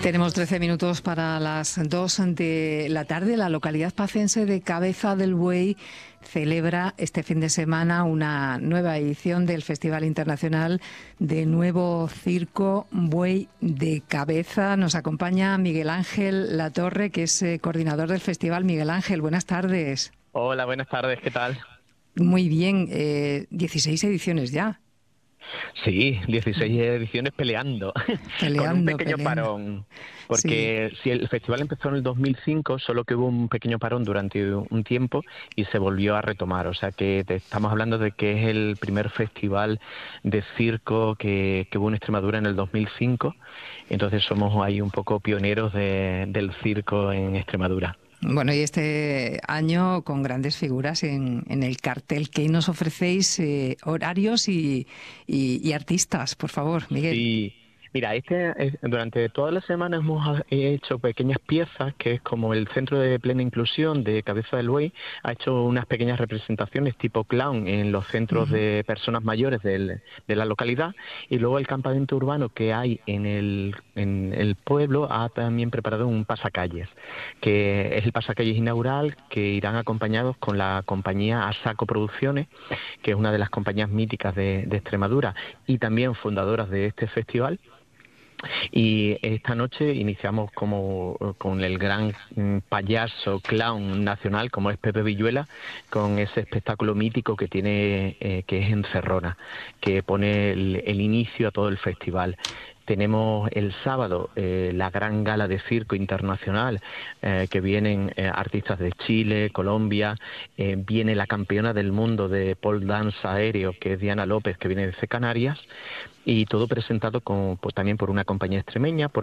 Tenemos 13 minutos para las 2 de la tarde. La localidad pacense de Cabeza del Buey celebra este fin de semana una nueva edición del Festival Internacional de Nuevo Circo Buey de Cabeza. Nos acompaña Miguel Ángel Latorre, que es coordinador del festival. Miguel Ángel, buenas tardes. Hola, buenas tardes, ¿qué tal? Muy bien, 16 ediciones ya. Sí, 16 ediciones peleando, con un pequeño Peleando. parón, Sí. porque si el festival empezó en el 2005, solo que hubo un pequeño parón durante un tiempo y se volvió a retomar, o sea que estamos hablando de que es el primer festival de circo que hubo en Extremadura en el 2005, entonces somos ahí un poco pioneros del circo en Extremadura. Bueno, y este año con grandes figuras en el cartel. ¿Qué nos ofrecéis? Horarios y artistas, por favor, Miguel. Sí, mira, durante toda la semana hemos hecho pequeñas piezas, que es como el Centro de Plena Inclusión de Cabeza del Buey, ha hecho unas pequeñas representaciones tipo clown en los centros Ujú. de personas mayores de la localidad, y luego el campamento urbano que hay en el pueblo ha también preparado un pasacalles, que es el pasacalles inaugural, que irán acompañados con la compañía Asaco Producciones, que es una de las compañías míticas de Extremadura y también fundadoras de este festival. Y esta noche iniciamos con el gran payaso clown nacional como es Pepe Villuela, con ese espectáculo mítico que tiene, que es Encerrona, que pone el inicio a todo el festival. Tenemos el sábado la gran gala de circo internacional, que vienen artistas de Chile, Colombia, viene la campeona del mundo de pole dance aéreo, que es Diana López, que viene desde Canarias, y todo presentado también por una compañía extremeña, por